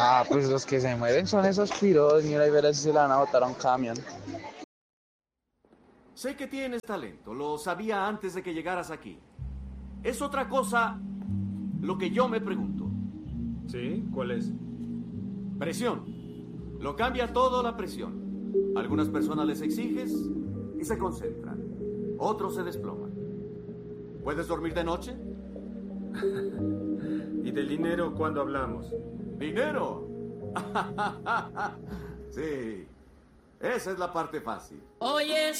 Ah, pues los que se mueren son esos piros. Mira y verás si se la van a botar a un camión. Sé que tienes talento, lo sabía antes de que llegaras aquí. Es otra cosa lo que yo me pregunto. ¿Sí? ¿Cuál es? Presión. Lo cambia todo la presión. Algunas personas les exiges y se concentran. Otros se desploman. ¿Puedes dormir de noche? ¿Y del dinero cuándo hablamos? ¿Dinero? Sí. Esa es la parte fácil. Hoy es